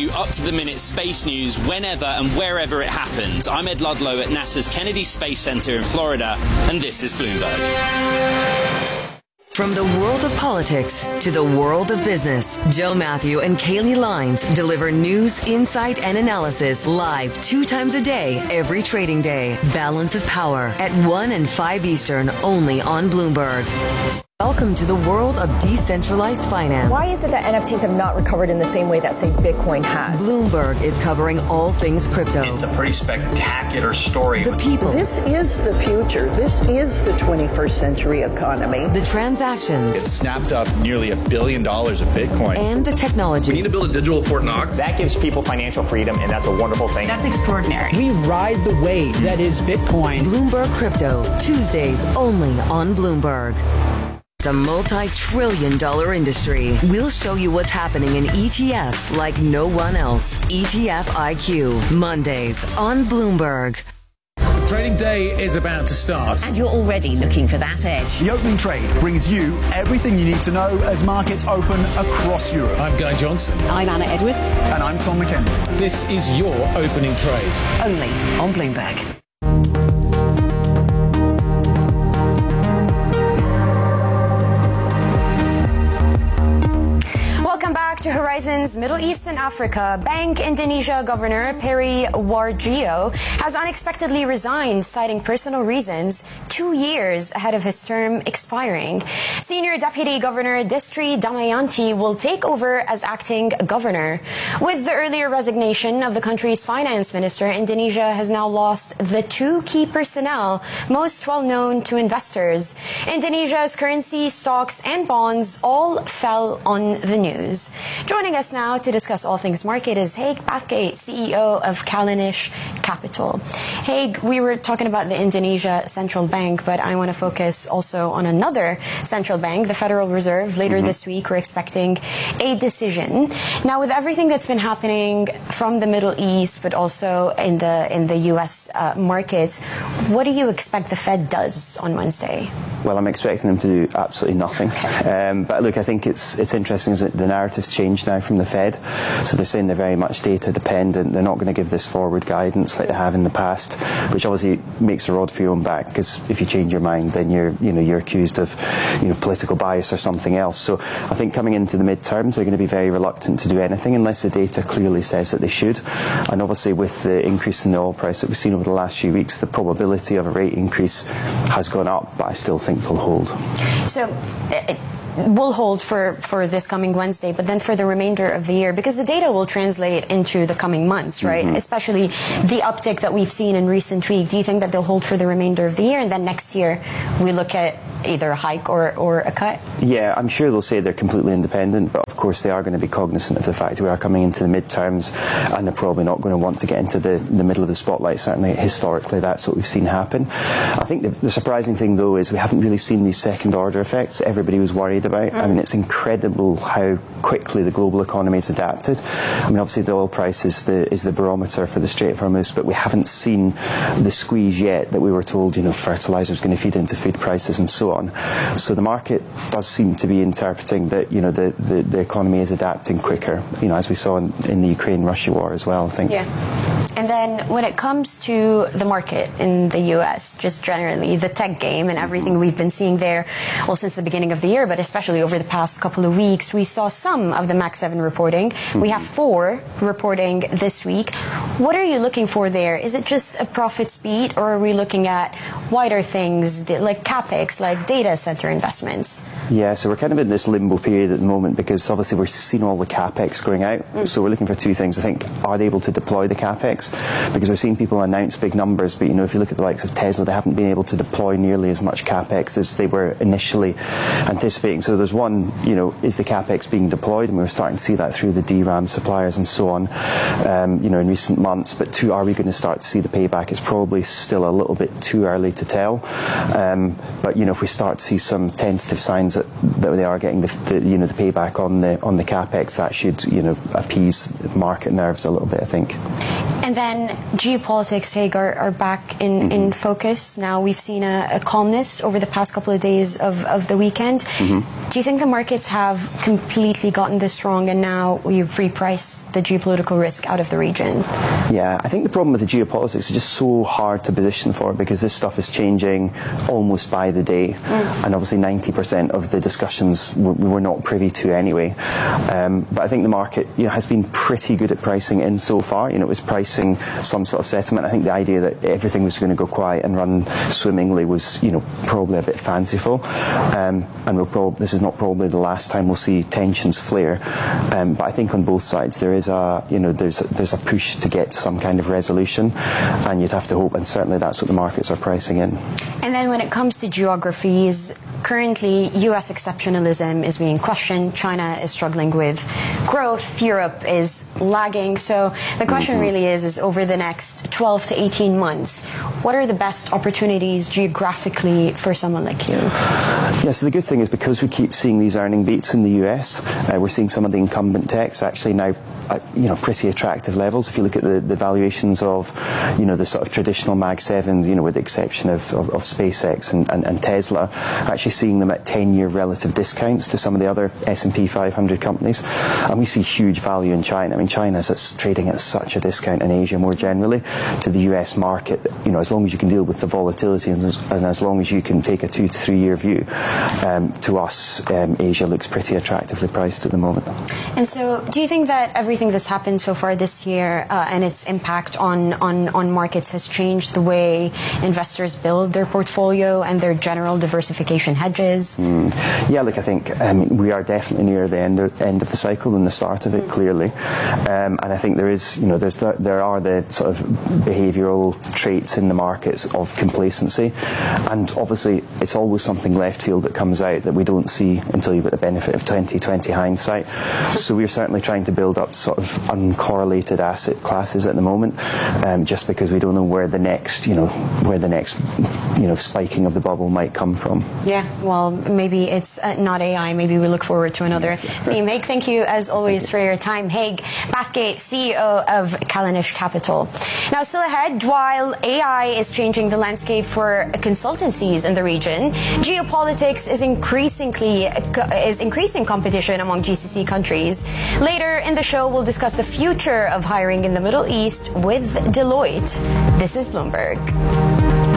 you up-to-the-minute space news whenever and wherever it happens. I'm Ed Ludlow at NASA's Kennedy Space Center in Florida, and this is Bloomberg. From the world of politics to the world of business, Joe Matthew and Kaylee Lines deliver news, insight, and analysis live 2 times a day, every trading day. Balance of Power at 1 and 5 Eastern, only on Bloomberg. Welcome to the world of decentralized finance. Why is it that NFTs have not recovered in the same way that, say, Bitcoin has? Bloomberg is covering all things crypto. It's a pretty spectacular story. The people. This is the future. This is the 21st century economy. The transactions. It snapped up nearly $1 billion of Bitcoin. And the technology. We need to build a digital Fort Knox. That gives people financial freedom, and that's a wonderful thing. That's extraordinary. We ride the wave that is Bitcoin. Bloomberg Crypto, Tuesdays only on Bloomberg. It's a multi-trillion-dollar industry. We'll show you what's happening in ETFs like no one else. ETF IQ, Mondays on Bloomberg. The trading day is about to start. And you're already looking for that edge. The opening trade brings you everything you need to know as markets open across Europe. I'm Guy Johnson. I'm Anna Edwards. And I'm Tom McKenzie. This is your opening trade. Only on Bloomberg. Welcome back to Horizons Middle East and Africa. Bank Indonesia Governor Peri Warjio has unexpectedly resigned, citing personal reasons, 2 years ahead of his term expiring. Senior Deputy Governor Destri Damayanti will take over as acting governor. With the earlier resignation of the country's finance minister, Indonesia has now lost the 2 key personnel most well known to investors. Indonesia's currency, stocks, and bonds all fell on the news. Joining us now to discuss all things market is Haig Bathgate, CEO of Callanish Capital. Haig, we were talking about the Indonesia Central Bank, but I want to focus also on another central bank, the Federal Reserve. Later this week, we're expecting a decision. Now, with everything that's been happening from the Middle East, but also in the U.S. Markets, what do you expect the Fed does on Wednesday? Well, I'm expecting them to do absolutely nothing. But look, I think it's interesting that the narrative's changed now from the Fed. So they're saying they're very much data dependent. They're not going to give this forward guidance like they have in the past, which obviously makes a rod for your own back, because if you change your mind, then you're accused of political bias or something else. So I think coming into the midterms, they're going to be very reluctant to do anything unless the data clearly says that they should. And obviously with the increase in the oil price that we've seen over the last few weeks, the probability of a rate increase has gone up, but I still think they'll hold. So will hold for this coming Wednesday, but then for the remainder of the year, because the data will translate into the coming months, right? Especially the uptick that we've seen in recent weeks. Do you think that they'll hold for the remainder of the year, and then next year we look at either a hike or a cut? Yeah, I'm sure they'll say they're completely independent, but of course they are going to be cognizant of the fact we are coming into the midterms, and they're probably not going to want to get into the middle of the spotlight. Certainly historically that's what we've seen happen. I think the surprising thing though is we haven't really seen these second order effects everybody was worried about. I mean, it's incredible how quickly the global economy has adapted. I mean, obviously the oil price is the barometer for the Strait of Hormuz, but we haven't seen the squeeze yet that we were told, fertilizer is going to feed into food prices and so on. So the market does seem to be interpreting that, the economy is adapting quicker, as we saw in the Ukraine-Russia war as well, I think. Yeah. And then when it comes to the market in the U.S., just generally, the tech game and everything we've been seeing there, well, since the beginning of the year, but especially over the past couple of weeks, we saw some of the Mag 7 reporting. We have 4 reporting this week. What are you looking for there? Is it just a profit speed, or are we looking at wider things like CapEx, like data center investments? Yeah, so we're kind of in this limbo period at the moment, because obviously we're seeing all the CapEx going out. So we're looking for 2 things. I think, are they able to deploy the CapEx? Because we're seeing people announce big numbers, but if you look at the likes of Tesla, they haven't been able to deploy nearly as much CapEx as they were initially anticipating. So there's one, is the CapEx being deployed? And we're starting to see that through the DRAM suppliers and so on, in recent months. But 2, are we going to start to see the payback? It's probably still a little bit too early to tell. But if we start to see some tentative signs that they are getting the payback on the CapEx, that should appease market nerves a little bit, I think. And then geopolitics, Haig, are back in focus. Now we've seen a calmness over the past couple of days of the weekend. Do you think the markets have completely gotten this wrong and now we reprice the geopolitical risk out of the region? Yeah, I think the problem with the geopolitics is just so hard to position for because this stuff is changing almost by the day. And obviously 90% of the discussions we were not privy to anyway. But I think the market has been pretty good at pricing in so far. It was pricing some sort of settlement. I think the idea that everything was going to go quiet and run swimmingly was, probably a bit fanciful. And this is not probably the last time we'll see tensions flare. But I think on both sides there is there's a push to get to some kind of resolution, and you'd have to hope, and certainly that's what the markets are pricing in. And then when it comes to geographies, currently US exceptionalism is being questioned. China is struggling with growth. Europe is lagging. So the question really is over the next 12 to 18 months, what are the best opportunities geographically for someone like you? Yeah, so the good thing is because we keep seeing these earning beats in the US, we're seeing some of the incumbent techs actually now at pretty attractive levels. If you look at the valuations of the sort of traditional Mag 7s, with the exception of SpaceX and Tesla, actually seeing them at 10-year relative discounts to some of the other S&P 500 companies. And we see huge value in China. I mean, China is trading at such a discount in Asia more generally to the US market. As long as you can deal with the volatility and as long as you can take a 2 to 3 year view, to us, Asia looks pretty attractively priced at the moment. And so do you think that everything that's happened so far this year and its impact on markets has changed the way investors build their portfolio and their general diversification hedges? Yeah, look, I think we are definitely near the end of the cycle than the start of it, clearly. And I think there is, there are the sort of behavioural traits in the markets of complacency. And obviously, it's always something left field that comes out that we don't see until you've got the benefit of 2020 hindsight. So we're certainly trying to build up sort of uncorrelated asset classes at the moment, just because we don't know where the next spiking of the bubble might come from. Yeah, well, maybe it's not AI. Maybe we look forward to another theme. Haig, thank you as always for your time. Haig Bathgate, CEO of Callanish Capital. Now, still ahead, while AI is changing the landscape for consultancies in the region, geopolitics is increasing competition among GCC countries. Later in the show, we'll discuss the future of hiring in the Middle East with Deloitte. This is Bloomberg.